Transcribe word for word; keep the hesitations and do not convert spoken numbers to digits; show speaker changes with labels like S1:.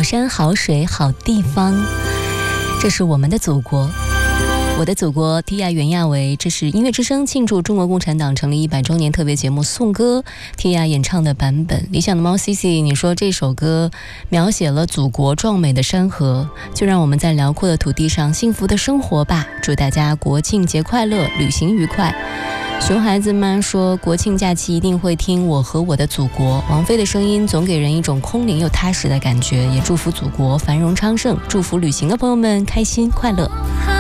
S1: 好山好水好地方，这是我们的祖国。我的祖国，提亚袁娅维，这是音乐之声庆祝中国共产党成立一百周年特别节目颂歌，提亚演唱的版本。理想的猫 C C， 你说这首歌描写了祖国壮美的山河，就让我们在辽阔的土地上幸福的生活吧。祝大家国庆节快乐，旅行愉快。熊孩子妈说，国庆假期一定会听我和我的祖国。王菲的声音总给人一种空灵又踏实的感觉，也祝福祖国繁荣昌盛，祝福旅行的朋友们开心快乐。